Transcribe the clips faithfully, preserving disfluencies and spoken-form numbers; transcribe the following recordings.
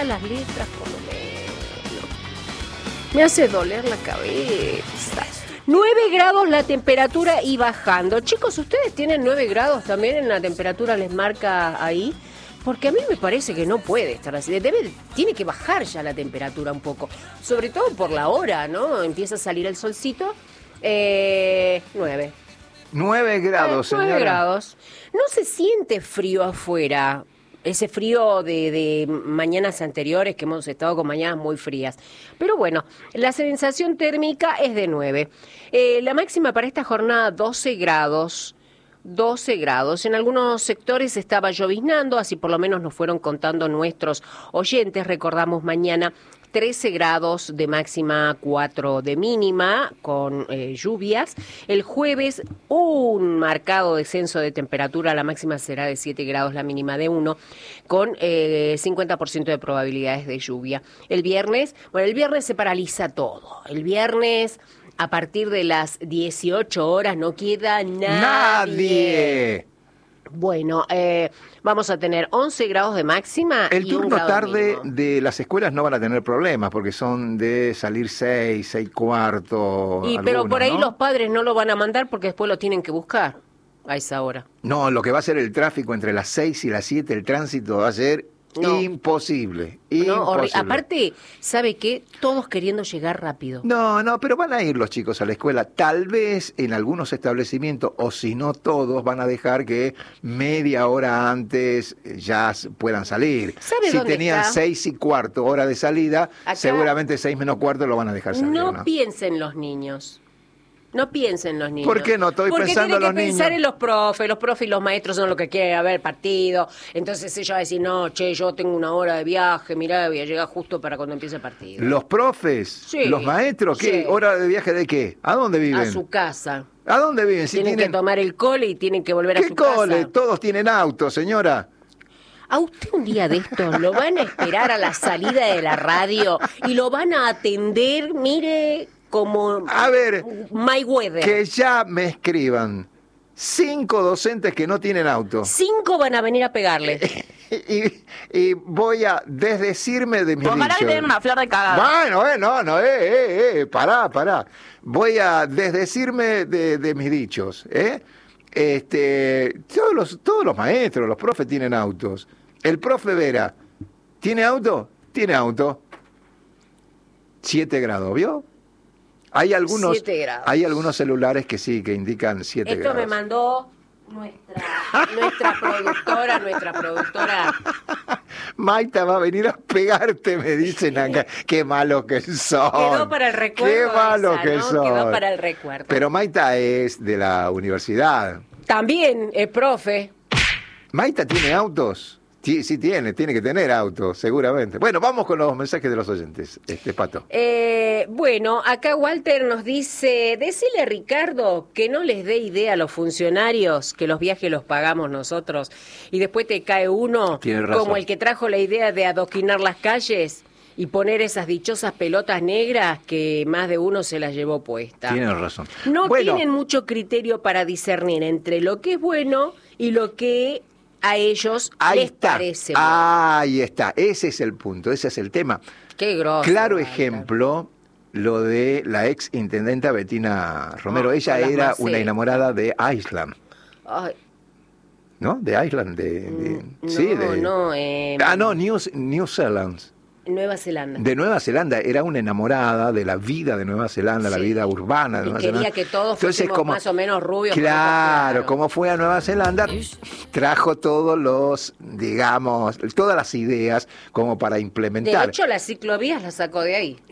las letras por lo menos. Me hace doler la cabeza. nueve grados la temperatura y bajando. Chicos, ¿ustedes tienen nueve grados también en la temperatura? ¿Les marca ahí? Porque a mí me parece que no puede estar así. Debe, tiene que bajar ya la temperatura un poco. Sobre todo por la hora, ¿no? Empieza a salir el solcito. Eh, nueve. Nueve grados, eh, nueve señora. grados. No se siente frío afuera. Ese frío de, de mañanas anteriores, que hemos estado con mañanas muy frías. Pero bueno, la sensación térmica es de nueve. Eh, la máxima para esta jornada, doce grados. doce grados. En algunos sectores estaba lloviznando, así por lo menos nos fueron contando nuestros oyentes. Recordamos mañana trece grados de máxima, cuatro de mínima, con eh, lluvias. El jueves un marcado descenso de temperatura, la máxima será de siete grados, la mínima de uno, con eh, cincuenta por ciento de probabilidades de lluvia. El viernes, bueno, el viernes se paraliza todo. El viernes, a partir de las dieciocho horas, no queda nadie. ¡Nadie! Bueno, eh, vamos a tener once grados de máxima. El y un turno grado tarde mínimo. de las escuelas no van a tener problemas porque son de salir seis, seis cuarto. Y pero algunos, por ahí ¿no? los padres no lo van a mandar porque después lo tienen que buscar a esa hora. No, lo que va a ser el tráfico entre las seis y las siete, el tránsito va a ser No. imposible. No, horri- imposible. aparte, ¿sabe qué? Todos queriendo llegar rápido. No, no, pero van a ir los chicos a la escuela. Tal vez en algunos establecimientos, o si no todos, van a dejar que media hora antes ya s- puedan salir. ¿Sabe Si dónde tenían está? seis y cuarto hora de salida, Acá- seguramente seis menos cuarto lo van a dejar salir. No ¿no? piensen los niños. No piensen los niños. ¿Por qué no? Estoy Porque pensando tiene en que los pensar niños. en los profes. Los profes y los maestros son los que quieren ver partido. Entonces ellos van a decir, no, che, yo tengo una hora de viaje, mirá, voy a llegar justo para cuando empiece el partido. Los profes, Sí, los maestros, ¿qué? sí. ¿Hora de viaje de qué? ¿A dónde viven? A su casa. ¿A dónde viven? Si tienen tienen... que tomar el cole y tienen que volver a ¿Qué su cole? casa. Todos tienen auto, señora. A usted un día de estos lo van a esperar a la salida de la radio y lo van a atender, mire, como A ver, Mayweather. que ya me escriban cinco docentes que no tienen auto. Cinco van a venir a pegarle. Y, y voy a desdecirme de mis Ojalá que dichos. tengan una flor de cagada. Bueno, eh, no, no, eh, eh, eh, pará, pará. Voy a desdecirme de, de mis dichos, ¿eh? Este, todos los, todos los maestros, los profes tienen autos. El profe Vera, ¿tiene auto? Tiene auto. Siete grados, ¿vio? Hay algunos, Siete grados. hay algunos celulares que sí, que indican siete Esto grados. me mandó nuestra, nuestra productora, nuestra productora. Maita va a venir a pegarte, me dicen acá. Qué malo que son. Quedó para el recuerdo. Qué malo esa, que ¿no? son. Quedó para el recuerdo. Pero Maita es de la universidad. También es profe. ¿Maita tiene autos? Sí, sí tiene, tiene que tener autos, seguramente. Bueno, vamos con los mensajes de los oyentes, este Pato. Eh, bueno, acá Walter nos dice, decile a Ricardo que no les dé idea a los funcionarios que los viajes los pagamos nosotros y después te cae uno Tiene razón. como el que trajo la idea de adoquinar las calles y poner esas dichosas pelotas negras que más de uno se las llevó puesta. Tiene razón. No Bueno, tienen mucho criterio para discernir entre lo que es bueno y lo que a ellos ahí les está. parece bueno. Ahí está. Ese es el punto, ese es el tema. Qué grosso. Claro Walter. ejemplo, lo de la ex intendenta Bettina Romero. Ah, Ella con las era macetas. una enamorada de Island, Ay, ¿no? De Island, de... de- no, sí, de... no, eh, Ah, no, New, New Zealand. Nueva Zelanda. De Nueva Zelanda, era una enamorada de la vida de Nueva Zelanda, la Sí. vida urbana de Y Nueva quería Zelanda. que todos Entonces, fuésemos como- más o menos rubios. con ojos Claro, claros. como fue a Nueva Zelanda, trajo todos los, digamos, todas las ideas como para De implementar. hecho, las ciclovías las sacó de ahí.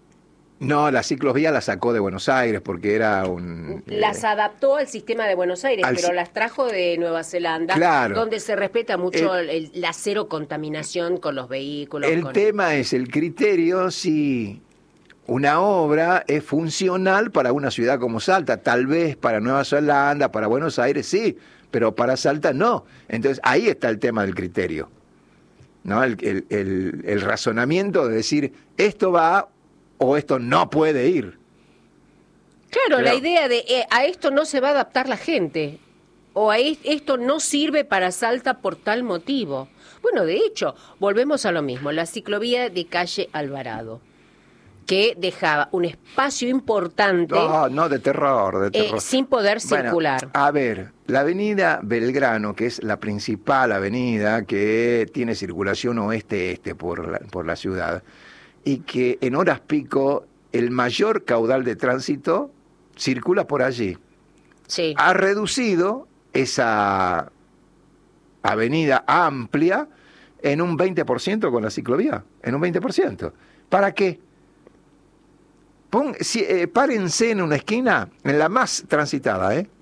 No, la ciclovía la sacó de Buenos Aires porque era un... Las eh, adaptó al sistema de Buenos Aires, al pero si- las trajo de Nueva Zelanda, Claro. donde se respeta mucho el, el- la cero contaminación con los vehículos. el con- tema es el criterio si una obra es funcional para una ciudad como Salta. Tal vez para Nueva Zelanda, para Buenos Aires sí, pero para Salta no. Entonces ahí está el tema del criterio, ¿no? El, el- el- el razonamiento de decir esto va o esto no puede ir. Claro, Pero- la idea de eh, a esto no se va a adaptar la gente. o a es- esto no sirve para Salta por tal motivo. Bueno, de hecho, volvemos a lo mismo, la ciclovía de calle Alvarado, que dejaba un espacio importante No, no, de terror, de eh, terror. sin poder Bueno, circular. a ver, la avenida Belgrano, que es la principal avenida que tiene circulación oeste-este por la, por la ciudad, y que en horas pico el mayor caudal de tránsito circula por allí. Sí. Ha reducido esa avenida amplia en un veinte por ciento con la ciclovía, en un veinte por ciento. ¿Para qué? Pon, si, eh, párense en una esquina, en la más transitada, ¿eh?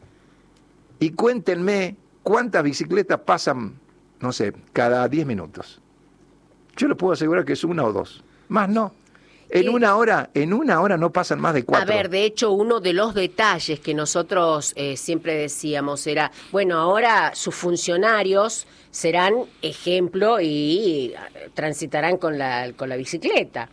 Y cuéntenme cuántas bicicletas pasan, no sé, cada diez minutos. Yo les puedo asegurar que es una o dos. Más no. En ¿Qué? una hora, en una hora no pasan más de cuatro. A ver, de hecho, uno de los detalles que nosotros eh, siempre decíamos era, bueno, ahora sus funcionarios serán ejemplo y eh, transitarán con la, con la bicicleta.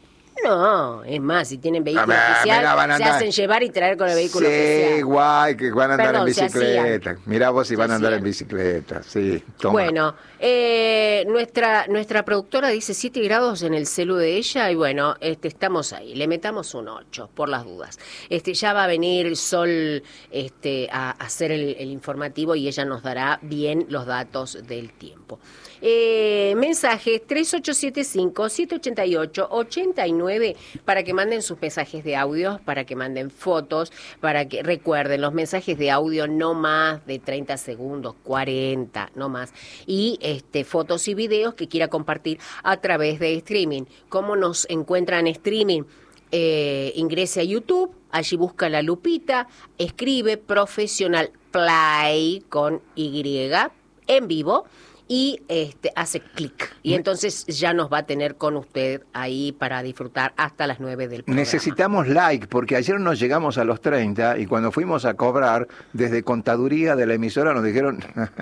No, es más, si tienen vehículo A ver, oficial, mira, van a se andar. hacen llevar y traer con el vehículo Sí, oficial. guay, que van a andar Perdón, en se bicicleta. Mirá vos si Se van a andar hacían. en bicicleta. Sí, toma. Bueno, eh, nuestra nuestra productora dice siete grados en el celu de ella y bueno, este estamos ahí, le metamos un ocho por las dudas. Este ya va a venir Sol este a, a hacer el, el informativo y ella nos dará bien los datos del tiempo. Eh, mensajes tres ocho siete cinco, siete ocho ocho, ocho nueve para que manden sus mensajes de audio, para que manden fotos, para que recuerden los mensajes de audio no más de treinta segundos, cuarenta, no más. Y este fotos y videos que quiera compartir a través de streaming. ¿Cómo nos encuentran en streaming? Eh, ingrese a YouTube, allí busca la lupita, escribe Profesional Play con Y en vivo y este hace clic y entonces ya nos va a tener con usted ahí para disfrutar hasta las nueve del programa. Necesitamos like, porque ayer nos llegamos a los treinta y cuando fuimos a cobrar, desde contaduría de la emisora nos dijeron,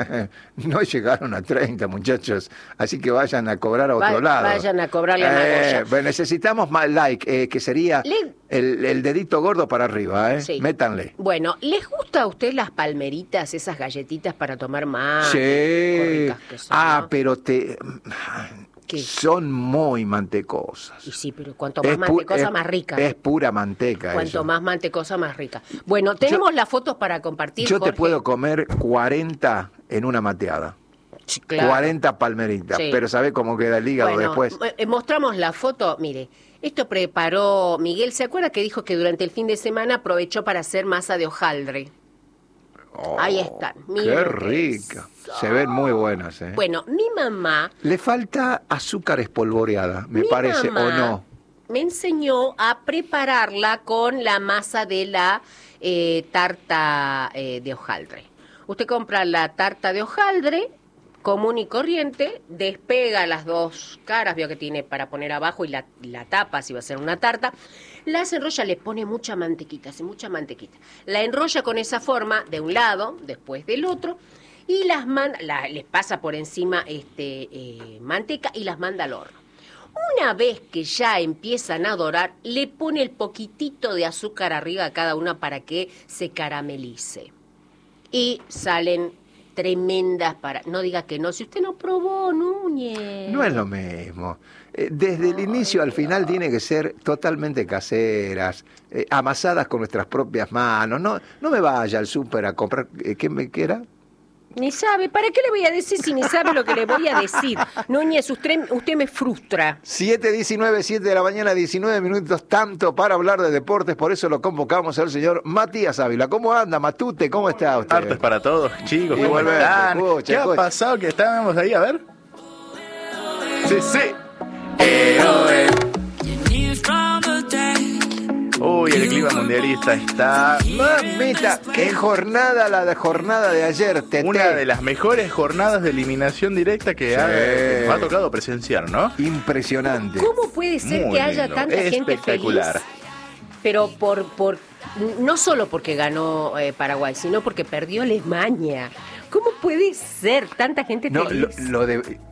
no llegaron a treinta, muchachos, así que vayan a cobrar a otro Va- lado. vayan a cobrarle a Magoya. Bueno, necesitamos más like, eh, que sería Le- el, el dedito gordo para arriba, ¿eh? Sí. Métanle. Bueno, ¿les gusta a usted las palmeritas, esas galletitas para tomar más? Sí. Ah, ¿no? pero te... ¿Qué? Son muy mantecosas. Y sí, pero cuanto más Es pu- mantecosa, es- más rica. Es pura manteca Cuanto eso. más mantecosa, más rica. Bueno, tenemos las fotos para compartir, Yo te Jorge. puedo comer cuarenta en una mateada. Sí, claro. cuarenta palmeritas. Sí. Pero ¿sabés cómo queda el hígado Bueno, después? eh, mostramos la foto, mire, esto preparó Miguel, ¿se acuerda que dijo que durante el fin de semana aprovechó para hacer masa de hojaldre? Oh, ahí están, Qué miren qué rica. Se ven muy buenas, ¿eh? Bueno, mi mamá Le falta azúcar espolvoreada, me Mi parece, mamá ¿o no? me enseñó a prepararla con la masa de la eh, tarta eh, de hojaldre. Usted compra la tarta de hojaldre común y corriente, despega las dos caras, veo que tiene para poner abajo y la, la tapa si va a ser una tarta, las enrolla, le pone mucha mantequita, hace mucha mantequita. La enrolla con esa forma de un lado, después del otro, y las manda, la- les pasa por encima este eh, manteca y las manda al horno. Una vez que ya empiezan a dorar, le pone el poquitito de azúcar arriba a cada una para que se caramelice. Y salen tremendas para... No diga que no, si usted no probó, Núñez. No es lo mismo. Eh, Desde el inicio al final tiene que ser totalmente caseras, eh, amasadas con nuestras propias manos. No, no me vaya al súper a comprar, eh, ¿qué me quiera? Ni sabe, ¿para qué le voy a decir si ni sabe lo que le voy a decir? Núñez, usted, usted me frustra. siete diecinueve, siete de la mañana, diecinueve minutos, tanto para hablar de deportes, por eso lo convocamos al señor Matías Ávila. ¿Cómo anda, Matute? ¿Cómo está usted? Artes para todos, chicos. ¿Cómo Igualmente, están? escucha, ¿Qué escucha. ha pasado que estábamos ahí? A ver. Sí, sí. Eh, oh, eh. Uy, el clima mundialista está Mamita, qué jornada la de jornada de ayer, Tete. una de las mejores jornadas de eliminación directa que, Sí. ha, que nos ha tocado presenciar, ¿no? Impresionante. ¿Cómo puede ser Muy que haya lindo, tanta gente espectacular. feliz? Pero por, por no solo porque ganó eh, Paraguay, sino porque perdió Alemania. ¿Cómo puede ser tanta gente No, lo, feliz? lo de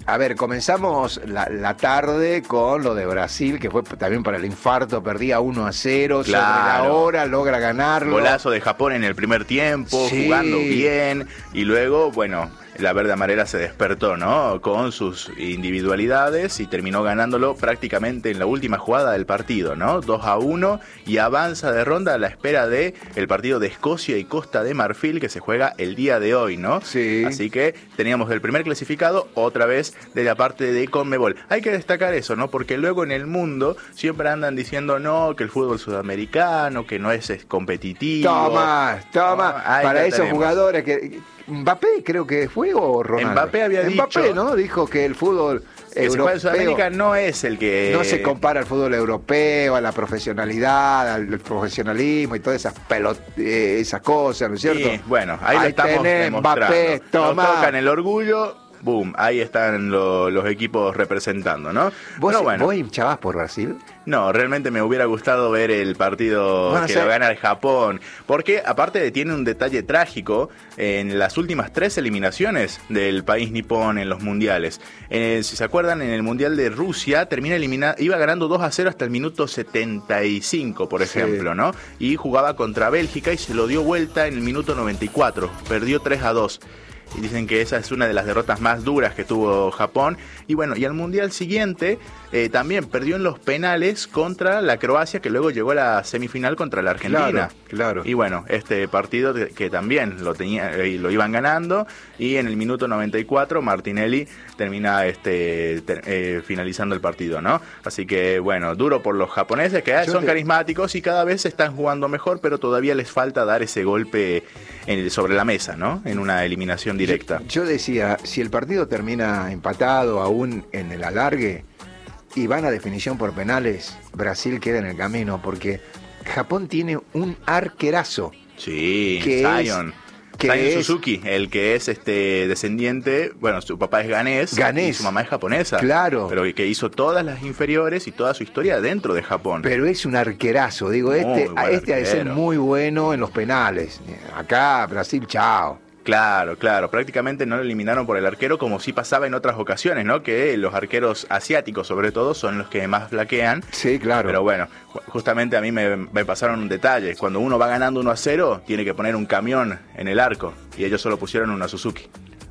A ver, comenzamos la, la tarde con lo de Brasil, que fue también para el infarto, perdía uno a cero, Claro. sobre la hora, logra ganarlo. Golazo de Japón en el primer tiempo, Sí. jugando bien, y luego, bueno, la verde amarela se despertó, ¿no? Con sus individualidades y terminó ganándolo prácticamente en la última jugada del partido, ¿no? dos a uno y avanza de ronda a la espera de el partido de Escocia y Costa de Marfil que se juega el día de hoy, ¿no? Sí. Así que teníamos el primer clasificado otra vez de la parte de Conmebol. Hay que destacar eso, ¿no? Porque luego en el mundo siempre andan diciendo no, que el fútbol sudamericano, que no es, es competitivo. Toma, toma, No, ahí para la esos tenemos. jugadores que... Mbappé creo que fue o Ronaldo. Mbappé había Mbappé, dicho- ¿no? Dijo que el fútbol Que se juega en europeo Sudamérica no es el que... no se compara al fútbol europeo, a la profesionalidad, al profesionalismo y todas esas pelot eh, esas cosas, ¿no es cierto? Sí, bueno, ahí, lo estamos tenés, demostrando. Mbappé, Nos toma. tocan el orgullo, boom, ahí están lo- los equipos representando, ¿no? ¿Vos, Pero bueno, ¿Vos hinchabás por Brasil? no, realmente me hubiera gustado ver el partido Bueno, que o sea- lo gana el Japón, porque aparte de tiene un detalle trágico en las últimas tres eliminaciones del país nipón en los mundiales. Eh, si se acuerdan, en el mundial de Rusia termina eliminado, iba ganando dos a cero hasta el minuto setenta y cinco, por Sí. ejemplo, ¿no? Y jugaba contra Bélgica y se lo dio vuelta en el minuto noventa y cuatro, perdió tres a dos. Y dicen que esa es una de las derrotas más duras que tuvo Japón. Y bueno, y al mundial siguiente eh, también perdió en los penales contra la Croacia, que luego llegó a la semifinal contra la Argentina. Claro, claro. Y bueno, este partido que, que también lo tenía, eh, lo iban ganando, y en el minuto noventa y cuatro Martinelli termina este ter- eh, finalizando el partido, ¿no? Así que bueno, duro por los japoneses, que ah, Yo son te- carismáticos y cada vez están jugando mejor, pero todavía les falta dar ese golpe en el- sobre la mesa, ¿no? En una eliminación directa. Yo decía, si el partido termina empatado aún en el alargue y van a definición por penales, Brasil queda en el camino porque Japón tiene un arquerazo. Sí, que Zion. es- que Zion es- Suzuki, el que es este descendiente, bueno, su papá es ganés, Ganés. y su mamá es japonesa. Claro. Pero que hizo todas las inferiores y toda su historia dentro de Japón. Pero es un arquerazo, digo, Muy este, buen este ha de ser arquero. muy bueno en los penales. Acá, Brasil, chao. Claro, claro, prácticamente no lo eliminaron por el arquero como sí pasaba en otras ocasiones, ¿no? Que los arqueros asiáticos sobre todo son los que más flaquean. Sí, claro. Pero bueno, ju- justamente a mí me, me pasaron un detalle. Cuando uno va ganando uno a cero, tiene que poner un camión en el arco. Y ellos solo pusieron una Suzuki.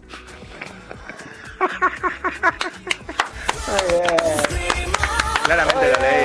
Claramente la ley.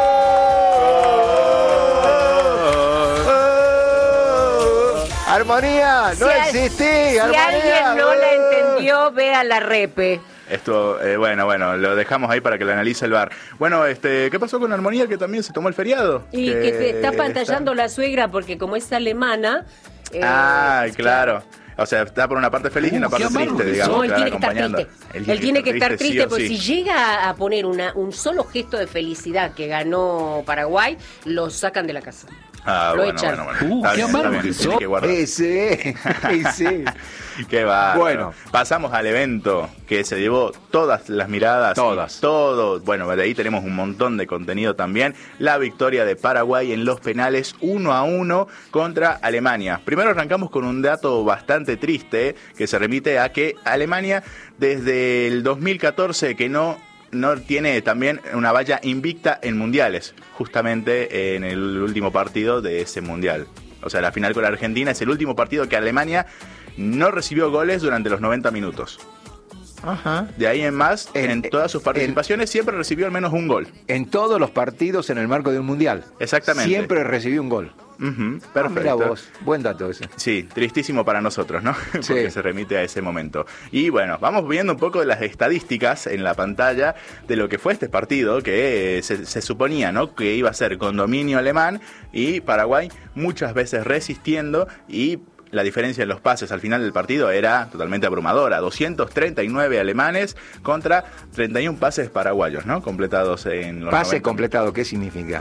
Armonía, no Si al- existí, Si armonía. alguien no la entendió, vea la repe. Esto, eh, bueno, bueno, lo dejamos ahí para que lo analice el bar. Bueno, este, ¿qué pasó con Armonía que también se tomó el feriado? Y que te está pantallando la suegra porque como es alemana... eh, Ah, claro. O sea, está por una parte feliz y una parte triste, digamos. No, él que tiene van que estar acompañando. triste. Él tiene que estar triste sí o porque sí. si llega a poner una, un solo gesto de felicidad que ganó Paraguay, lo sacan de la casa. Ah, Lo bueno, echan. bueno, bueno. Uh, Está qué bien, está amargo bien, que tiene sos. que guardar. Ese, ese. Qué bárbaro. Bueno. Pasamos al evento que se llevó todas las miradas. Todas. y Todo. Bueno, de ahí tenemos un montón de contenido también. La victoria de Paraguay en los penales uno a uno contra Alemania. Primero arrancamos con un dato bastante triste que se remite a que Alemania desde el dos mil catorce que no... no tiene también una valla invicta en mundiales, justamente en el último partido de ese mundial. O sea, la final con la Argentina es el último partido que Alemania no recibió goles durante los noventa minutos. Ajá. De ahí en más, en, En- todas sus participaciones siempre recibió al menos un gol. En todos los partidos en el marco de un mundial. Exactamente. Siempre recibí un gol. Ujú, Ah, perfecto. mira vos, buen dato ese. Sí, tristísimo para nosotros, ¿no? Porque Sí. se remite a ese momento. Y bueno, vamos viendo un poco de las estadísticas en la pantalla de lo que fue este partido, que eh, se, se suponía, ¿no? Que iba a ser con dominio alemán y Paraguay muchas veces resistiendo, y la diferencia en los pases al final del partido era totalmente abrumadora. doscientos treinta y nueve alemanes contra treinta y uno pases paraguayos, ¿no? Completados en los Pase noventa. completado, ¿qué significa?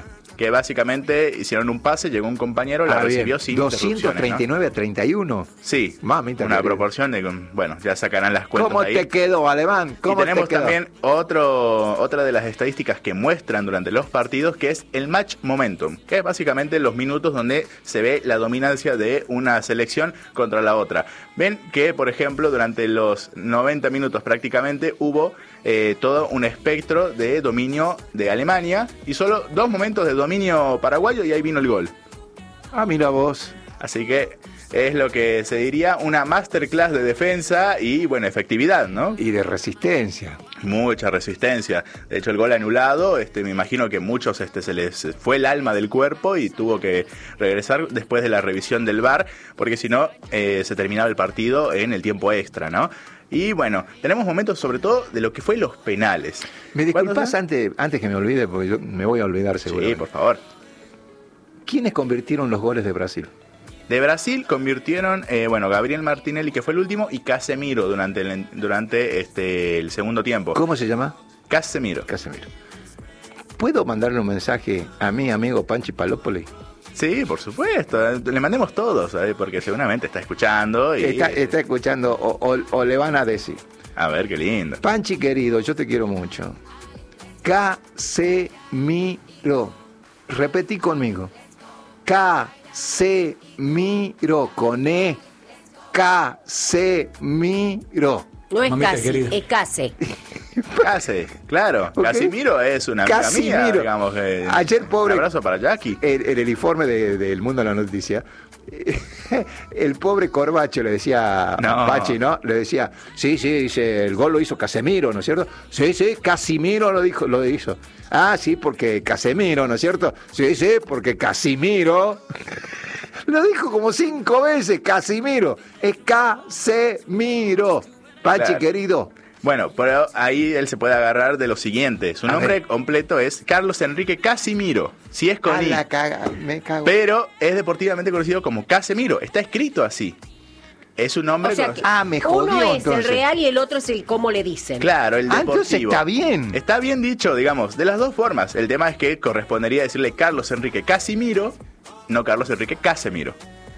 que básicamente hicieron un pase, llegó un compañero, la Ah, bien. recibió sin doscientos treinta y nueve a treinta y uno. interrupciones, ¿no? Sí, Mamita una querida. proporción de, bueno, ya sacarán las cuentas ¿Cómo ahí. te quedó, Alemán? Y ¿Cómo tenemos te quedó? también otro, otra de las estadísticas que muestran durante los partidos, que es el match momentum, que es básicamente los minutos donde se ve la dominancia de una selección contra la otra. Ven que, por ejemplo, durante los noventa minutos prácticamente hubo eh, todo un espectro de dominio de Alemania y solo dos momentos de dominio paraguayo y ahí vino el gol. Ah, mira vos. Así que es lo que se diría una masterclass de defensa y, bueno, efectividad, ¿no? Y de resistencia. Mucha resistencia. De hecho, el gol anulado, este, me imagino que muchos este, se les fue el alma del cuerpo y tuvo que regresar después de la revisión del V A R, porque si no, eh, se terminaba el partido en el tiempo extra, ¿no? Y bueno, tenemos momentos sobre todo de lo que fue los penales. ¿Me disculpas ¿Cuántos? antes, antes que me olvide? Porque yo me voy a olvidar seguro. Sí, por favor. ¿Quiénes convirtieron los goles de Brasil? De Brasil convirtieron, eh, bueno, Gabriel Martinelli, que fue el último, y Casemiro durante el, durante este, el segundo tiempo. ¿Cómo se llama? Casemiro. Casemiro. ¿Puedo mandarle un mensaje a mi amigo Panchi Palópoli? Sí, por supuesto. Le mandemos todos, ¿sabes? Porque seguramente está escuchando y... Está, está escuchando o, o- o le van a decir. A ver, qué lindo. Panchi querido, yo te quiero mucho. Casemiro. Repetí conmigo. Casemiro. Con E. Casemiro. No es Mamita casi, querida. es casi. Case, claro. Ok. Casimiro es una amiga mía, Casimiro. digamos. eh, Ayer, pobre- Un abrazo para Jackie. En, en el informe de- del Mundo de la Noticia, el pobre Corbacho le decía No. a Pachi, ¿no? Le decía, sí, sí, dice, el gol lo hizo Casemiro, ¿no es cierto? Sí, sí, Casimiro lo dijo, lo hizo. Ah, sí, porque Casemiro, ¿no es cierto? Sí, sí, porque Casimiro. Lo dijo como cinco veces, Casimiro. Es Casemiro. Pachi, Claro. querido. Bueno, pero ahí él se puede agarrar de lo siguiente. Su A nombre ver. completo es Carlos Enrique Casimiro. Si es con A I. la caga, me cago. Pero es deportivamente conocido como Casemiro. Está escrito así. Es un nombre O sea, conocido. que Ah, me jodió, uno es entonces. el real y el otro es el cómo le dicen. Claro, el Ah, deportivo. entonces está bien. Está bien dicho, digamos, de las dos formas. El tema es que correspondería decirle Carlos Enrique Casimiro, no Carlos Enrique Casemiro.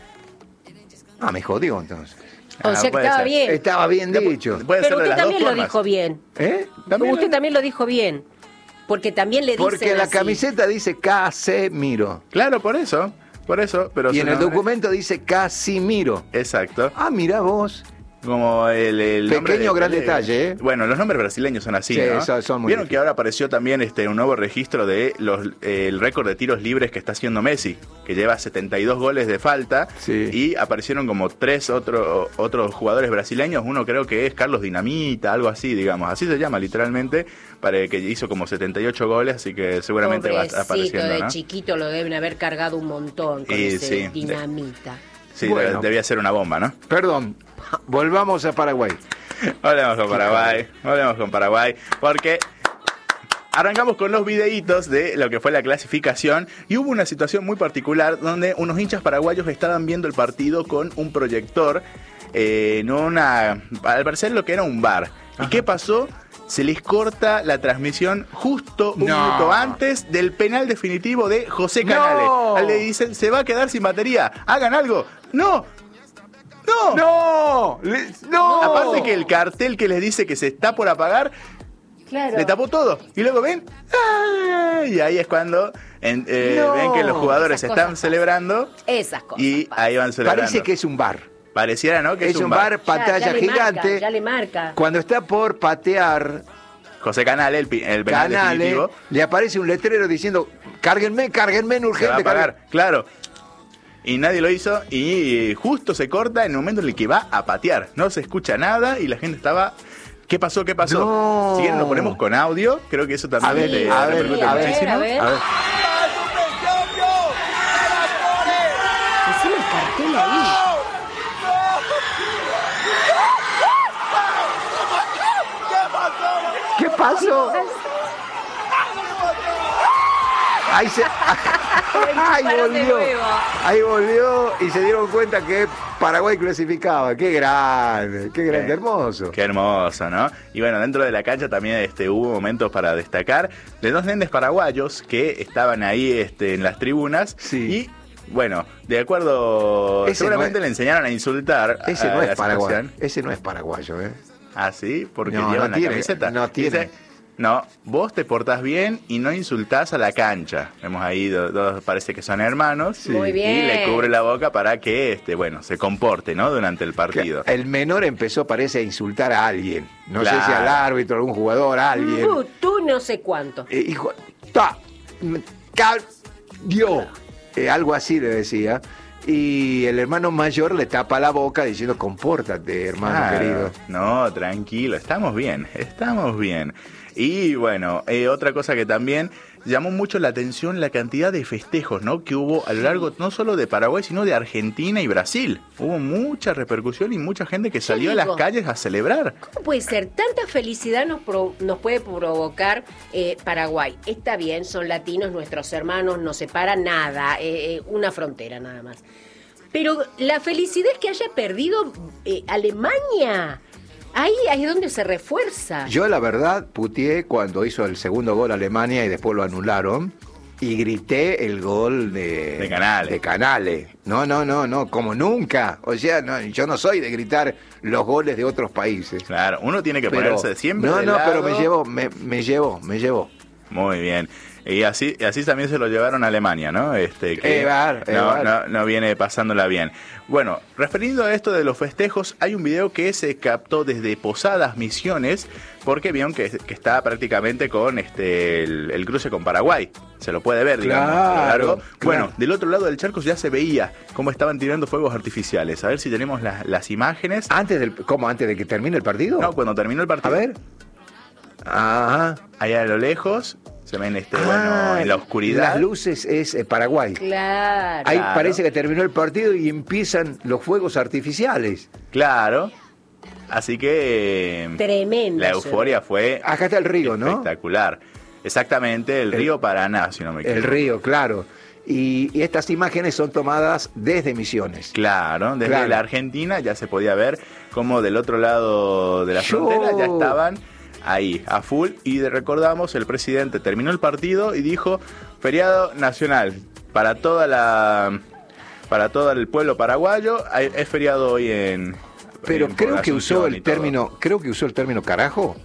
Ah, me jodió entonces. O Ah, sea que puede estaba ser. bien. Estaba bien dicho. Puede ser Pero de usted las también dos lo formas. dijo bien. ¿Eh? También usted lo- también lo dijo bien. Porque también le dicen Porque la así. camiseta dice Casemiro. Claro, por eso. Por eso. Pero Y su en el nombre- documento dice Casimiro. Exacto. Ah, mira vos. Como el, el nombre Pequeño de gran Pelé. detalle, ¿eh? Bueno, los nombres brasileños son así, Sí, ¿no? son- son muy Vieron que difíciles. ahora apareció también este un nuevo registro de los eh, el récord de tiros libres que está haciendo Messi, que lleva setenta y dos goles de falta, Sí. y aparecieron como tres otro, otros jugadores brasileños. Uno creo que es Carlos Dinamita, algo así, digamos. Así se llama literalmente, para que hizo como setenta y ocho goles, así que seguramente va Pobrecito, apareciendo, de ¿no? chiquito lo deben haber cargado un montón con Y ese sí. dinamita. Sí, Bueno. debía ser una bomba, ¿no? Perdón. Volvamos a Paraguay. Volvemos con Paraguay, volvemos con Paraguay, porque arrancamos con los videitos de lo que fue la clasificación y hubo una situación muy particular donde unos hinchas paraguayos estaban viendo el partido con un proyector eh, en una, al parecer lo que era un bar. ¿Y qué pasó? Se les corta la transmisión justo un No. minuto antes del penal definitivo de José Canales. No. Le dicen, se va a quedar sin batería, hagan algo. ¡No! ¡No! ¡No! Le- ¡No! Aparte que el cartel que les dice que se está por apagar, Claro. le tapó todo. Y luego ven, ¡ah! Y ahí es cuando en- eh, No. ven que los jugadores Esas están cosas celebrando Esas cosas. y pasan. ahí van celebrando. Parece que es un bar. Pareciera, ¿no? Que Es, un bar, Ya- pantalla ya le gigante. marca, ya le marca. Cuando está por patear José Canales, el, pi- el penal Canales, definitivo, le aparece un letrero diciendo, cárguenme, cárguenme en se va urgente. a apagar, cárguenme". claro. Y nadie lo hizo y justo se corta en el momento en el que va a patear. No se escucha nada y la gente estaba... ¿Qué pasó? ¿Qué pasó? No. Si quieren lo ponemos con audio, creo que eso también A ver, le- a ver, repercute a ver, muchísimo. a ver. A ver. Decime el cartel ahí. ¿Qué pasó? Ahí se... Ahí Disparo de volvió. nuevo. Ahí volvió y se dieron cuenta que Paraguay clasificaba, qué grande, qué grande, Qué- hermoso. Qué hermoso, ¿no? Y bueno, dentro de la cancha también este, hubo momentos para destacar de dos nenes paraguayos que estaban ahí este, en las tribunas. Sí. Y bueno, de acuerdo, Ese seguramente no es- le enseñaron a insultar Ese a no la es paraguayo, situación. ese no es paraguayo, ¿eh? ¿Ah, sí? Porque No, llevan no la tiene, camiseta. no tiene. Dice, no, vos te portás bien y no insultás a la cancha. Vemos ahí do- dos, parece que son hermanos. Sí. Muy bien. Y le cubre la boca para que, este, bueno, se comporte, ¿no? Durante el partido. El menor empezó, parece, a insultar a alguien. No sé Claro. si al árbitro, algún jugador, a alguien. Tú, tú no sé cuánto. Eh, hijo, ta, m- ca- dio, eh, algo así le decía. Y el hermano mayor le tapa la boca diciendo, compórtate, hermano Claro. querido. No, tranquilo, estamos bien, estamos bien. Y bueno, eh, otra cosa que también llamó mucho la atención, la cantidad de festejos, ¿no? Que hubo a lo largo no solo de Paraguay, sino de Argentina y Brasil. Hubo mucha repercusión y mucha gente que salió a las digo. calles a celebrar. ¿Cómo puede ser? Tanta felicidad nos, pro- nos puede provocar eh, Paraguay. Está bien, son latinos, nuestros hermanos, no separa nada, eh, eh, una frontera nada más. Pero la felicidad es que haya perdido eh, Alemania. Ahí, ahí es donde se refuerza. Yo la verdad puteé cuando hizo el segundo gol Alemania y después lo anularon. Y grité el gol de, De Canales. de Canales. No, no, no, no, como nunca. O sea, no, yo no soy de gritar los goles de otros países. Claro, uno tiene que Pero- ponerse siempre no, del no, pero lado. me llevó, me, me llevó, me llevó. Muy bien. Y así, y así también se lo llevaron a Alemania, ¿no? Este, que Evar, no, Evar. no, no viene pasándola bien. Bueno, referido a esto de los festejos, hay un video que se captó desde Posadas Misiones, porque vieron que, que está prácticamente con este el, el cruce con Paraguay. Se lo puede ver, digamos, a lo Claro, largo. claro. Bueno, del otro lado del charco ya se veía cómo estaban tirando fuegos artificiales. A ver si tenemos las, las imágenes. Antes del, ¿cómo? ¿Antes de que termine el partido? No, cuando terminó el A partido. ver. Ajá. Allá a lo lejos se ven, este, Ah, bueno, en la oscuridad. Las luces es eh, Paraguay. Claro. Ahí Claro. parece que terminó el partido y empiezan los fuegos artificiales. Claro. Así que eh, Tremendo. la euforia fue Acá está el río, ¿no? espectacular. Exactamente, el, El- río Paraná, si no me equivoco. El río, claro. Y, y estas imágenes son tomadas desde Misiones. Claro, desde Claro. la Argentina ya se podía ver cómo del otro lado de la Yo- frontera ya estaban ahí, a full. Y de- recordamos, el presidente terminó el partido y dijo, feriado nacional para toda la para todo el pueblo paraguayo. Hay- Es feriado hoy en... Pero en- por creo que usó Asunción y el todo. término, creo que usó el término carajo.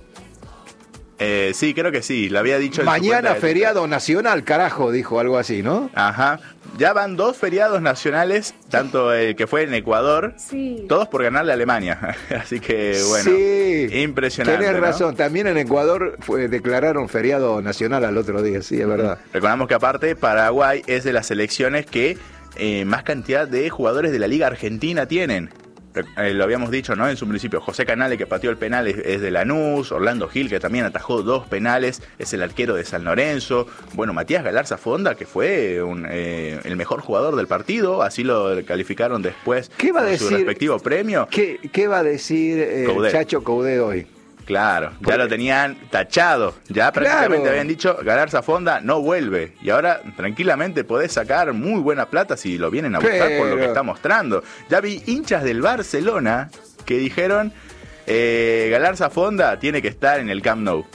Eh, sí, creo que sí, lo había dicho en su cuenta Mañana de Twitter. feriado nacional, carajo, dijo algo así, ¿no? Ajá. Ya van dos feriados nacionales, tanto el que fue en Ecuador, Sí. todos por ganarle a Alemania. Así que, bueno, sí, impresionante. Tenés ¿no? razón, también en Ecuador fue, declararon feriado nacional al otro día, sí, es verdad. Recordamos que aparte Paraguay es de las selecciones que eh, más cantidad de jugadores de la Liga Argentina tienen. Re- eh, lo habíamos dicho, ¿no? En su municipio, José Canale, que pateó el penal, es, es de Lanús. Orlando Gil, que también atajó dos penales, es el arquero de San Lorenzo. Bueno, Matías Galarza Fonda, que fue un, eh, el mejor jugador del partido, así lo calificaron después ¿Qué va a con su decir? respectivo premio. ¿Qué, qué va a decir eh, Coudet. Chacho Coudet hoy? Claro, ya Porque- lo tenían tachado. Ya prácticamente Claro. habían dicho, Galarza Fonda no vuelve. Y ahora tranquilamente podés sacar muy buena plata si lo vienen a buscar por lo que Pero- está mostrando. Ya vi hinchas del Barcelona que dijeron, eh, Galarza Fonda tiene que estar en el Camp Nou.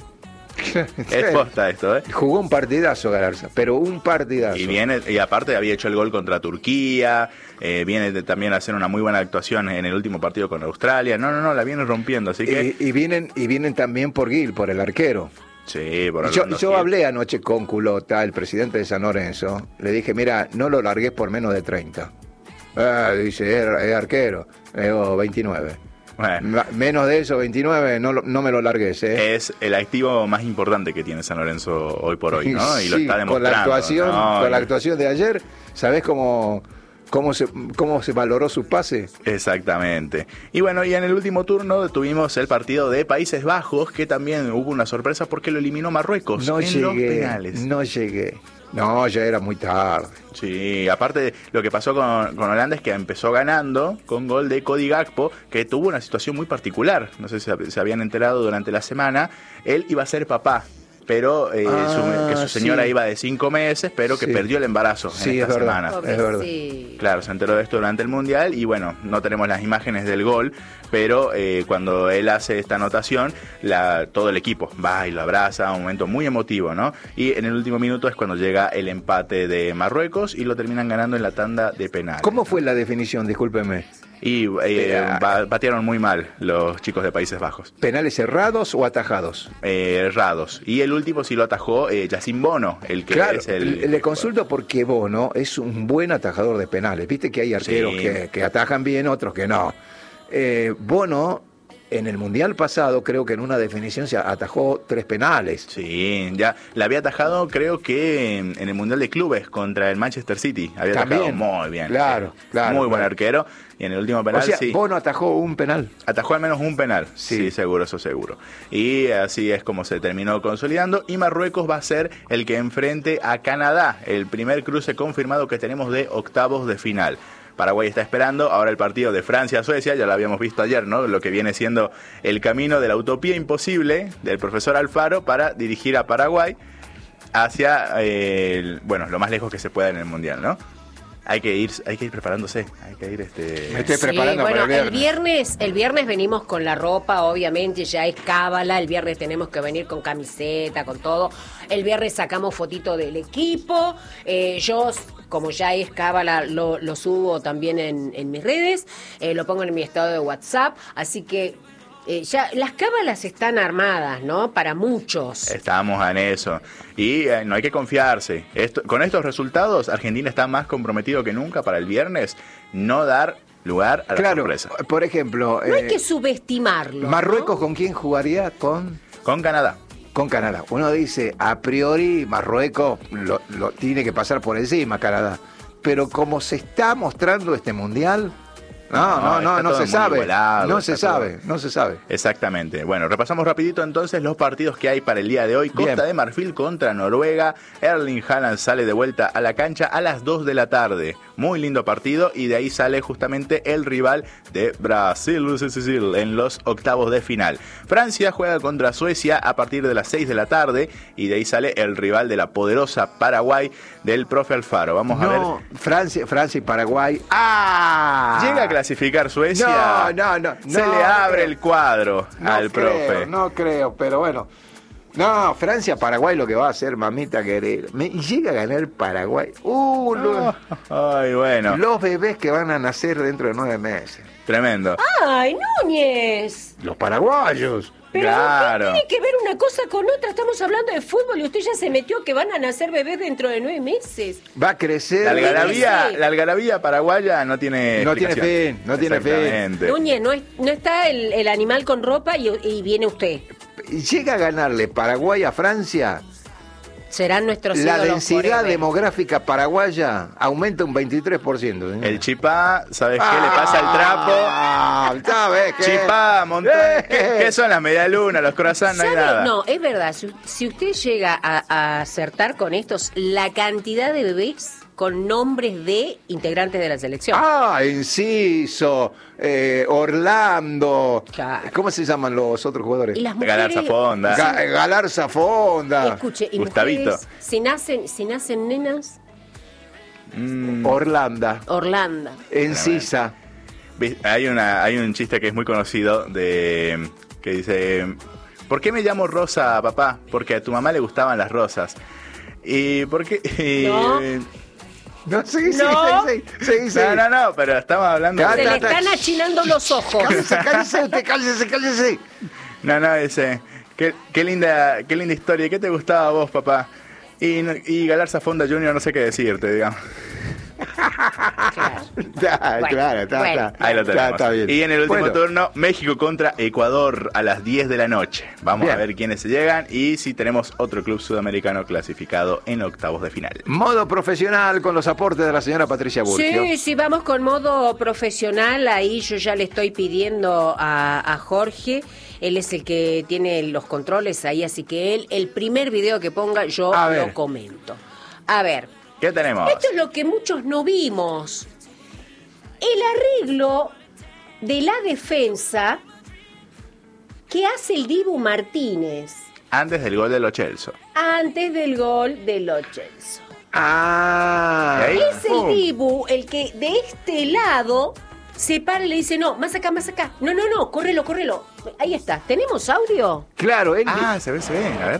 Es posta esto, ¿eh? Jugó un partidazo Galarza, pero un partidazo. Y viene, y aparte había hecho el gol contra Turquía, eh, viene de también a hacer una muy buena actuación en el último partido con Australia. No, no, no, la viene rompiendo, así que... Y, y vienen, y vienen también por Gil, por el arquero. sí, por Yo, Orlando yo Gil. hablé anoche con Culota, el presidente de San Lorenzo. Le dije, mira, no lo largues por menos de treinta. Ah, dice, es, es arquero. Le digo, veintinueve. Bueno. Ma- Menos de eso, veintinueve, no, lo- no me lo largues, ¿eh? Es el activo más importante que tiene San Lorenzo hoy por hoy, ¿no? Y lo Sí, está demostrando. con la actuación, ¿no? con la actuación de ayer, ¿sabés cómo, cómo, se, cómo se valoró su pase? Exactamente. Y bueno, y en el último turno tuvimos el partido de Países Bajos, que también hubo una sorpresa porque lo eliminó Marruecos No en los llegué, penales. no llegué. No, ya era muy tarde. Sí, aparte lo que pasó con, con Holanda es que empezó ganando con gol de Cody Gakpo, que tuvo una situación muy particular. No sé si se habían enterado durante la semana. Él iba a ser papá. pero eh, Ah, su, que su señora sí. iba de cinco meses, pero que Sí. perdió el embarazo Sí, en es esta verdad. semana. Es verdad. Sí. Claro, se enteró de esto durante el Mundial y bueno, no tenemos las imágenes del gol, pero eh, cuando él hace esta anotación, la, todo el equipo va y lo abraza, un momento muy emotivo, ¿no? Y en el último minuto es cuando llega el empate de Marruecos y lo terminan ganando en la tanda de penales. ¿Cómo fue la definición? Discúlpeme. Y eh, ba- batearon muy mal los chicos de Países Bajos. ¿Penales cerrados o atajados? Eh, errados. Y el último sí lo atajó eh, Yacine Bono, el que Claro, es el... le le consulto porque Bono es un buen atajador de penales. Viste que hay arqueros Sí. que, que atajan bien, otros que no. Eh, Bono, en el Mundial pasado, creo que en una definición se atajó tres penales. Sí, ya la había atajado creo que en, en el Mundial de Clubes contra el Manchester City. Había También. atajado muy bien. Claro, Sí. claro, Muy buen claro. arquero. Y en el último penal o sea, sí. Bono atajó un penal. Atajó al menos un penal. Sí. Sí. seguro, eso seguro. Y así es como se terminó consolidando. Y Marruecos va a ser el que enfrente a Canadá. El primer cruce confirmado que tenemos de octavos de final. Paraguay está esperando ahora el partido de Francia-Suecia, ya lo habíamos visto ayer, ¿no? Lo que viene siendo el camino de la utopía imposible del profesor Alfaro para dirigir a Paraguay hacia, eh, el- bueno, lo más lejos que se pueda en el Mundial, ¿no? Hay que ir, hay que ir preparándose, hay que ir este... Me estoy Sí, preparando bueno, para el el viernes. viernes, el viernes venimos con la ropa, obviamente, ya es cábala, el viernes tenemos que venir con camiseta, con todo. El viernes sacamos fotito del equipo, eh, yo, como ya es cábala, lo, lo subo también en, en mis redes, eh, lo pongo en mi estado de WhatsApp, así que eh, ya las cábalas están armadas, ¿no? Para muchos. Estamos en eso. Y eh, no hay que confiarse. Esto, con estos resultados, Argentina está más comprometido que nunca para el viernes no dar lugar a la Claro, sorpresa. por ejemplo, No hay eh, que subestimarlo. Marruecos, ¿no? ¿con quién jugaría? Con... Con Canadá. Con Canadá. Uno dice, a priori, Marruecos lo, lo tiene que pasar por encima, Canadá. Pero como se está mostrando este mundial, no, no, no, está no todo se muy sabe. igualado, No está se todo- sabe, no se sabe. Exactamente. Bueno, repasamos rapidito entonces los partidos que hay para el día de hoy. Bien. Costa de Marfil contra Noruega. Erling Haaland sale de vuelta a la cancha a las dos de la tarde. Muy lindo partido y de ahí sale justamente el rival de Brasil en los octavos de final. Francia juega contra Suecia a partir de las seis de la tarde y de ahí sale el rival de la poderosa Paraguay del profe Alfaro. Vamos a ver. No, Francia, Francia y Paraguay. ¡Ah! ¿Llega a clasificar Suecia? No, no, no. Se no, le abre no el cuadro No al creo, profe. No creo, pero bueno. No, Francia, Paraguay lo que va a hacer, mamita querida. Me llega a ganar Paraguay. Uh, lo- Ay, bueno, los bebés que van a nacer dentro de nueve meses. tremendo. ¡Ay, Núñez! Los paraguayos. Pero Claro. ¿qué tiene que ver una cosa con otra? Estamos hablando de fútbol y usted ya se metió que van a nacer bebés dentro de nueve meses. Va a crecer. La algarabía, Sí. la algarabía paraguaya no tiene No tiene explicación. fin, no tiene fin. Exactamente. Núñez, no, es- no está el, el animal con ropa y, y viene usted. Llega a ganarle Paraguay a Francia. Serán nuestros La ídolos densidad forever. demográfica paraguaya aumenta un veintitrés por ciento. señor. El chipá, ¿sabes qué le pasa al trapo? Ah, ¿sabes qué? Chipá, montón. Eh. ¿Qué, qué son las medialunas, los croissants? No hay ¿Sabe? nada. No, es verdad. Si, si usted llega a, a acertar con estos, la cantidad de bebés con nombres de integrantes de la selección. Ah, Enciso, eh, Orlando. Claro. ¿Cómo se llaman los otros jugadores? Y las Galarza mujeres... Fonda. Ga- Galarza Fonda. Escuche, y Gustavito. mujeres, si nacen, si nacen nenas, Mm, Orlanda. Orlanda. Encisa. ¿ves? hay, una, hay un chiste que es muy conocido de que dice: ¿por qué me llamo Rosa, papá? Porque a tu mamá le gustaban las rosas. ¿Y por qué? y- No. No, sí, sí, No. sí, sí, sí, sí. No, no, no, pero estamos hablando Cállate. Se de... le están achinando los ojos. Cállese, cállese, usted, cállese, cállese. No, no, dice, qué, qué linda, qué linda historia. ¿Qué te gustaba a vos, papá? Y, no- y Galarza Fonda junior no sé qué decirte, digamos. Claro. Está, Bueno, claro, está, bueno. está. Ahí lo Está, tenemos. está bien. Y en el último Bueno, turno, México contra Ecuador a las diez de la noche. Vamos Bien. a ver quiénes se llegan y si tenemos otro club sudamericano clasificado en octavos de final. modo profesional con los aportes de la señora Patricia Burgio. Sí, sí, vamos con modo profesional. Ahí yo ya le estoy pidiendo a, a Jorge. Él es el que tiene los controles ahí, así que él, el primer video que ponga, yo A ver. lo comento. A ver, ¿Qué tenemos? esto es lo que muchos no vimos. El arreglo de la defensa que hace el Dibu Martínez. Antes del gol de Lo Celso. Antes del gol de Lo Celso. Ah. ¿Y ahí? Es el Dibu el que de este lado se para y le dice, no, más acá, más acá. No, no, no, córrelo, córrelo. Ahí está. ¿Tenemos audio? Claro, él. Ah, se ve, se ve. A ver.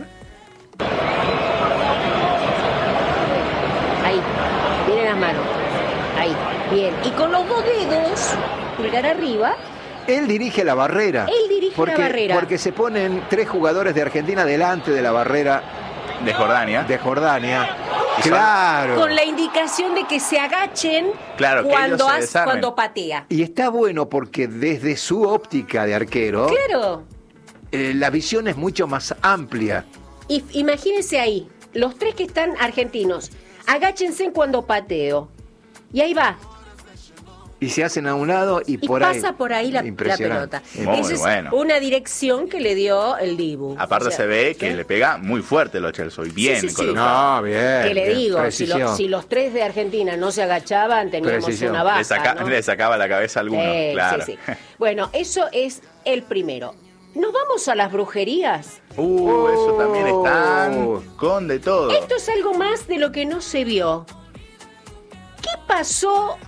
Ahí. Miren las manos. Ahí. Bien. Y con los dos dedos, pulgar arriba. Él dirige la barrera. Él dirige porque, la barrera. Porque se ponen tres jugadores de Argentina delante de la barrera De Jordania. de Jordania. Y son- Claro. Con la indicación de que se agachen Claro, que cuando, ellos se hace- desarmen. cuando patea. Y está bueno porque desde su óptica de arquero, Claro. eh, la visión es mucho más amplia. Y imagínense ahí, los tres que están argentinos, agáchense cuando pateo. Y ahí va. Y se hacen a un lado y, Y por pasa ahí. por ahí la, la Impresionante. pelota. Muy Esa es bueno. una dirección que le dio el Dibu. Aparte O sea, se ve que ¿eh? le pega muy fuerte Lo Celso y bien Sí, sí, sí. colocado. No, bien. Que le bien, digo, si, precisión. lo- si los tres de Argentina no se agachaban, teníamos Precisión. una baja. Le, saca- ¿no? le sacaba la cabeza a alguno, Eh, claro. sí, sí. Bueno, eso es el primero. Nos vamos a las brujerías. Uh, eso también Oh. están con de todo. Esto es algo más de lo que no se vio. ¿Qué pasó?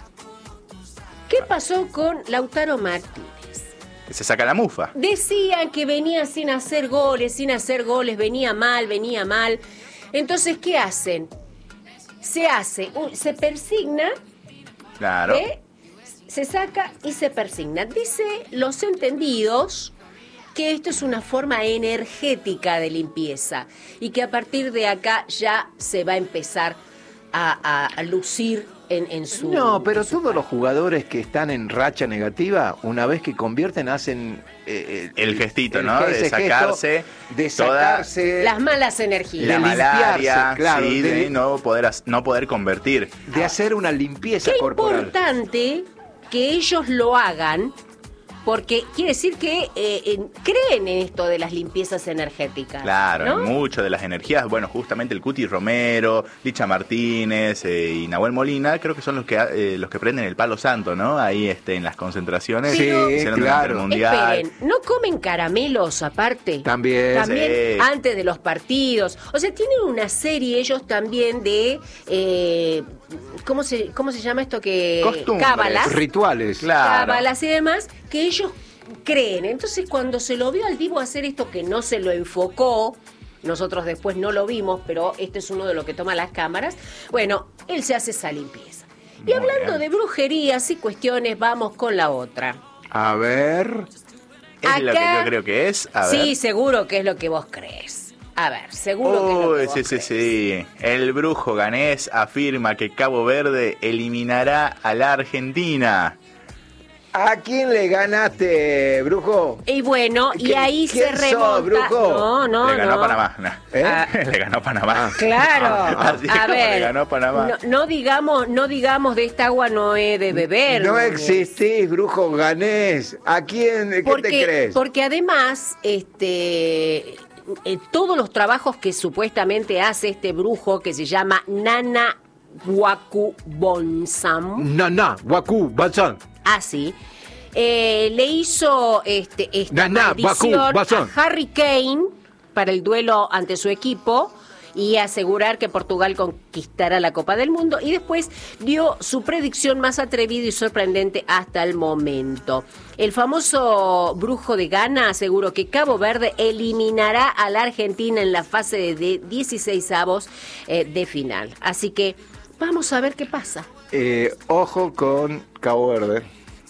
¿Qué pasó con Lautaro Martínez? Se saca la mufa. Decían que venía sin hacer goles, sin hacer goles, venía mal, venía mal. Entonces, ¿qué hacen? Se hace, un- se persigna, Claro. ¿eh? Se saca y se persigna. Dice los entendidos que esto es una forma energética de limpieza y que a partir de acá ya se va a empezar a, a- a lucir en, en su... No, pero en su todos los jugadores que están en racha negativa, una vez que convierten, hacen eh, El gestito, ¿no? De ese gesto sacarse de toda- sacarse, Las malas energías. La de malaria, limpiarse, claro, sí, de, de- no poder as- no poder convertir. de hacer una limpieza Qué corporal. importante que ellos lo hagan, porque quiere decir que eh, en- creen en esto de las limpiezas energéticas. Claro, ¿no? en mucho de las energías, bueno, justamente el Cuti Romero, Licha Martínez eh, y Nahuel Molina, creo que son los que eh, los que prenden el palo santo, ¿no? Ahí este en las concentraciones. Sí, hicieron durante claro. el mundial. Esperen, ¿no comen caramelos aparte? También. También Sí. antes de los partidos. O sea, tienen una serie ellos también de... eh, ¿cómo, se, ¿Cómo se llama esto? que Costumbres. Cábalas. Rituales. Claro. Cábalas y demás, que ellos creen. Entonces, cuando se lo vio al Dibu hacer esto, que no se lo enfocó, nosotros después no lo vimos, pero este es uno de los que toma las cámaras, bueno, él se hace esa limpieza. Y Muy hablando bien. de brujerías y cuestiones, vamos con la otra. A ver. Es lo que Acá- yo creo que es. A ver. Sí, seguro que es lo que vos crees. A ver, seguro que es lo Uy, que vos sí, sí, crees. sí. El brujo ganés afirma que Cabo Verde eliminará a la Argentina. ¿A quién le ganaste, brujo? Y bueno, y ¿Quién- ahí se quién sos, remonta. brujo? No, no, le ganó no. a Panamá. No. ¿Eh? Ah. Le ganó a Panamá. Claro, Así a como ver, le ganó a Panamá. No, no digamos, no digamos de esta agua no he de beber. No Núñez. existís, brujo ganés. ¿A quién? ¿Qué porque, te crees? Porque además, este, eh, todos los trabajos que supuestamente hace este brujo que se llama Nana Waku Bonsam, Naná, Waku, Bazán. así, eh, le hizo este, esta Naná, maldición Waku, Bazán. a Harry Kane para el duelo ante su equipo y asegurar que Portugal conquistará la Copa del Mundo, y después dio su predicción más atrevida y sorprendente hasta el momento. El famoso brujo de Ghana aseguró que Cabo Verde eliminará a la Argentina en la fase de dieciseisavos eh, de final. Así que vamos a ver qué pasa. Eh, ojo con Cabo Verde.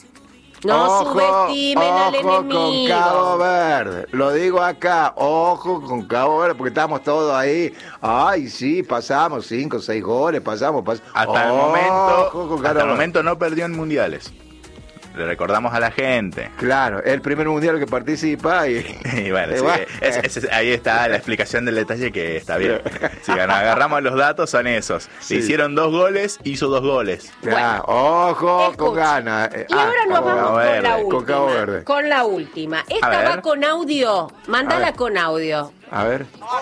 No Ojo, subestimen al ojo con enemigo. Cabo Verde. Lo digo acá, ojo con Cabo Verde, porque estamos todos ahí. Ay, sí, pasamos cinco, seis goles, pasamos, pasamos. Hasta el Ojo momento, con hasta Cabo el Verde. momento no perdió en mundiales. Le recordamos a la gente. Claro, el primer mundial que participa y... Y bueno, y sí, bueno. es- es- ahí está la explicación del detalle que está bien. Si agarramos los datos, son esos. Sí. Le hicieron dos goles, hizo dos goles. Ya, ojo con Escucha. ganas. Eh, Y ah, ahora nos Cabo vamos Verde, con la con última. Cabo Verde. Con la última. Esta A ver. va con audio. A Mándala ver. con audio. A ver.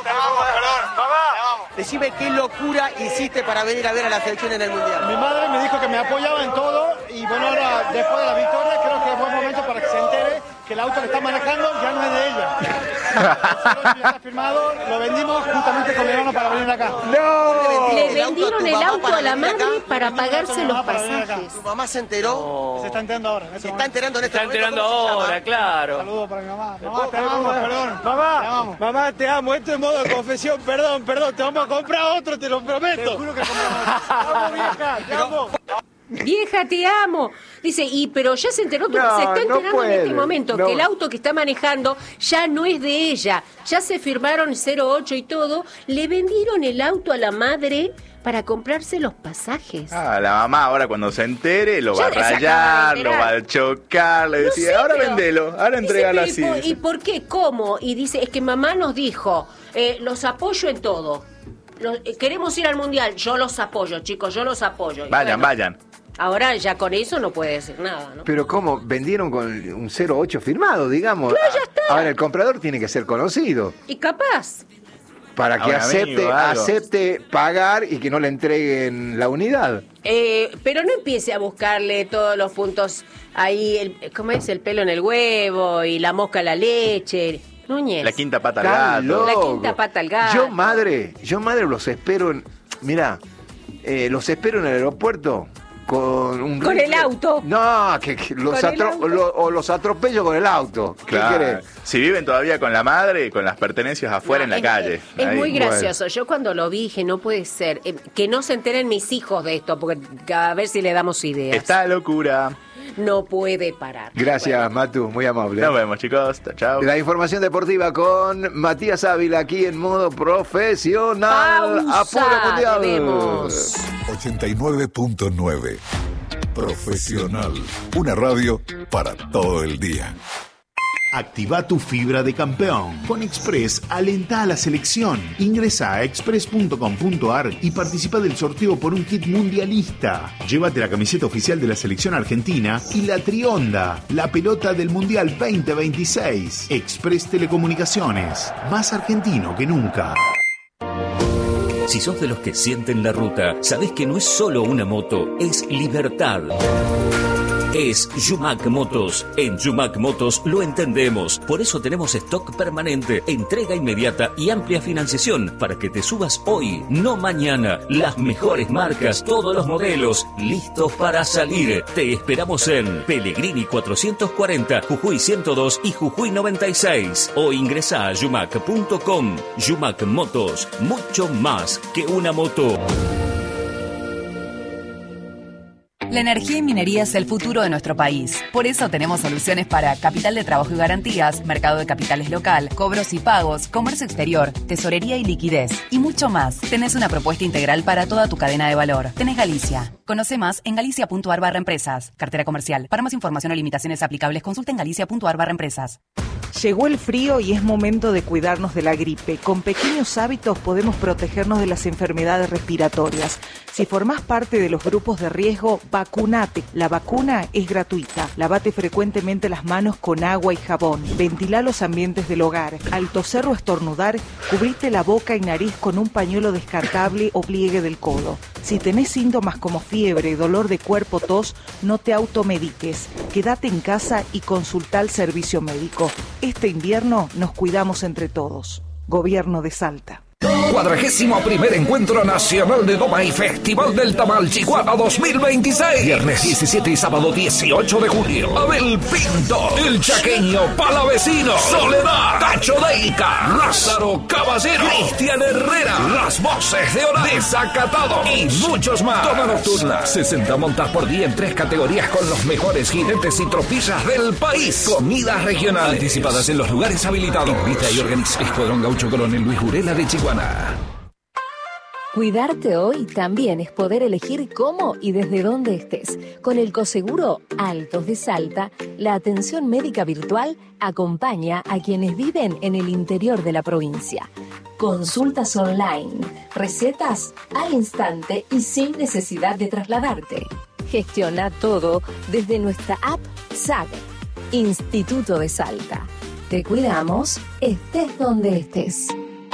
Decime qué locura hiciste para venir a ver a la selección en el Mundial. Mi madre me dijo que me apoyaba en todo y bueno, ahora después de la victoria creo que es buen momento para que se entere que el auto que está manejando ya no es de ella. Ya está firmado, lo vendimos justamente con mi hermano para venir acá. ¡No! Le vendieron el auto a la madre para pagarse los para venir acá. pasajes. Tu mamá se enteró. Se está enterando ahora. en este Se está momento. enterando en este Está momento. enterando ¿Cómo se llama? ahora, claro. Saludos para mi mamá. Mamá, te amo, perdón. Mamá, mamá, te amo. Esto es modo de confesión. Perdón, perdón. Te vamos a comprar otro, te lo prometo. Te juro que compramos. Te amo, vieja. Te amo. Vieja, te amo. Dice, y pero ya se enteró, tú, No, se está no enterando en puede, este momento no. que el auto que está manejando ya no es de ella. Ya se firmaron cero ocho y todo. Le vendieron el auto a la madre para comprarse los pasajes. Ah, la mamá ahora cuando se entere lo va a Ya se acaba de rayar, lo enterar. va a chocar, le No decía, sé, ahora pero- vendelo, ahora Dice, entregalo pero, así. ¿y por- dice. ¿Y por qué? ¿Cómo? Y dice, es que mamá nos dijo, eh, los apoyo en todo. Los- eh, queremos ir al mundial, yo los apoyo, chicos, yo los apoyo. Y Vayan, bueno, vayan. Ahora ya con eso no puede decir nada, ¿no? Pero ¿cómo? Vendieron con un cero ocho firmado, digamos. Claro, ya está. Ahora, el comprador tiene que ser conocido Y capaz. para que A un acepte, amigo, algo. acepte pagar y que no le entreguen la unidad. Eh, pero no empiece a buscarle todos los puntos ahí, el, ¿cómo es? El pelo en el huevo y la mosca en la leche. Núñez. La quinta pata al Está gato. loco. La quinta pata al gato. Yo, madre, yo, madre, los espero en... Mirá, eh, los espero en el aeropuerto con un... Con rifle. el auto. No, que, que los Con el atro- auto. lo- o los atropello con el auto. ¿Qué Claro. querés? Si viven todavía con la madre, con las pertenencias afuera No, en la es- calle. Es, es Ahí. muy Bueno. gracioso. Yo cuando lo vi dije, no puede ser. Eh, que no se enteren mis hijos de esto, porque a ver si le damos ideas. Está locura. No puede parar. Gracias, Matu, muy amable. Nos vemos, chicos. Chao, chao. La información deportiva con Matías Ávila aquí en modo profesional. Pausa, Apuro mundial. debemos. ochenta y nueve punto nueve. Profesional. Una radio para todo el día. Activa tu fibra de campeón. Con Express, alenta a la selección. Ingresa a express punto com punto a r y participa del sorteo por un kit mundialista. Llévate la camiseta oficial de la selección argentina y la Trionda, la pelota del Mundial veinte veintiséis. Express Telecomunicaciones, más argentino que nunca. Si sos de los que sienten la ruta, sabés que no es solo una moto, es libertad. Es Yumac Motos. En Yumac Motos lo entendemos. Por eso tenemos stock permanente, entrega inmediata y amplia financiación para que te subas hoy, no mañana. Las mejores marcas, todos los modelos, listos para salir. Te esperamos en Pellegrini cuatrocientos cuarenta, Jujuy ciento dos y Jujuy noventa y seis. O ingresa a yumac punto com. Yumac Motos, mucho más que una moto. La energía y minería es el futuro de nuestro país. Por eso tenemos soluciones para capital de trabajo y garantías, mercado de capitales local, cobros y pagos, comercio exterior, tesorería y liquidez, y mucho más. Tenés una propuesta integral para toda tu cadena de valor. Tenés Galicia. Conoce más en galicia punto ar barra empresas. Cartera comercial. Para más información o limitaciones aplicables, consulta en galicia punto ar barra empresas. Llegó el frío y es momento de cuidarnos de la gripe. Con pequeños hábitos podemos protegernos de las enfermedades respiratorias. Si formás parte de los grupos de riesgo, vacunate. La vacuna es gratuita. Lavate frecuentemente las manos con agua y jabón. Ventilá los ambientes del hogar. Al toser o estornudar, cubrite la boca y nariz con un pañuelo descartable o pliegue del codo. Si tenés síntomas como fiebre, dolor de cuerpo, tos, no te automediques. Quédate en casa y consultá al servicio médico. Este invierno nos cuidamos entre todos. Gobierno de Salta. Cuadragésimo primer Encuentro Nacional de Doma y Festival del Tamal Chihuahua dos mil veintiséis. Viernes diecisiete y sábado dieciocho de julio. Abel Pinto, El Chaqueño, Palavecino, Soledad, Tacho Deica, Lázaro Caballero, Cristian Herrera, Las Voces de Hora, Desacatado y muchos más. Toma nocturna, sesenta montas por día en tres categorías con los mejores jinetes y tropillas del país. Comidas regionales anticipadas en los lugares habilitados. Invita y organiza Escuadrón Gaucho Coronel Luis Jurela de Chihuahua. Cuidarte hoy también es poder elegir cómo y desde dónde estés. Con el Coseguro Altos de Salta, la atención médica virtual acompaña a quienes viven en el interior de la provincia. Consultas online, recetas al instante y sin necesidad de trasladarte. Gestiona todo desde nuestra app S A G, Instituto de Salta. Te cuidamos, estés donde estés.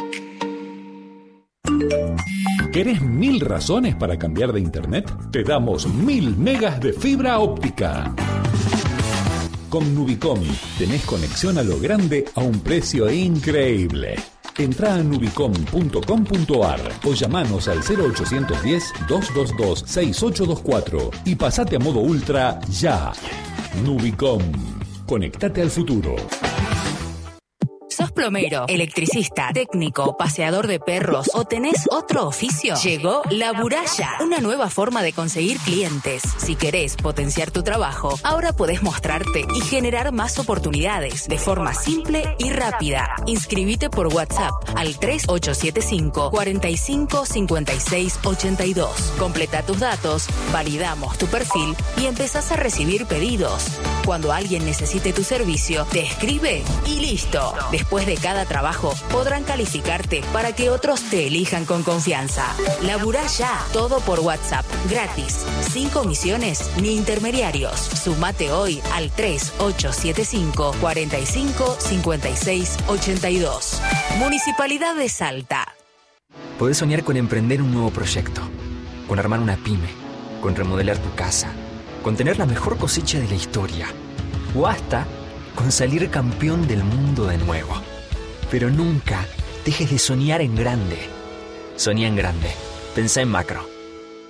¿Querés mil razones para cambiar de internet? Te damos mil megas de fibra óptica. Con Nubicom tenés conexión a lo grande a un precio increíble. Entrá a nubicom punto com punto ar o llamanos al cero ochocientos diez, doscientos veintidós, sesenta y ocho veinticuatro y pasate a modo ultra ya. Nubicom. Conectate al futuro. ¿Sos plomero, electricista, técnico, paseador de perros o tenés otro oficio? Llegó La Buralla, una nueva forma de conseguir clientes. Si querés potenciar tu trabajo, ahora podés mostrarte y generar más oportunidades de forma simple y rápida. Inscribite por WhatsApp al tres ocho siete cinco, cuatro cinco, cinco seis ocho dos. Completa tus datos, validamos tu perfil y empezás a recibir pedidos. Cuando alguien necesite tu servicio, te escribe y listo. Después de cada trabajo, podrán calificarte para que otros te elijan con confianza. Laburá ya, todo por WhatsApp, gratis, sin comisiones ni intermediarios. Sumate hoy al tres ocho siete cinco, cuatro cinco, cinco seis ocho dos. Municipalidad de Salta. Podés soñar con emprender un nuevo proyecto, con armar una pyme, con remodelar tu casa, con tener la mejor cosecha de la historia, o hasta con salir campeón del mundo de nuevo. Pero nunca dejes de soñar en grande. Soñá en grande. Pensá en macro.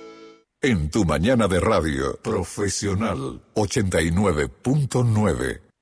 En tu mañana de radio, Profesional ochenta y nueve punto nueve.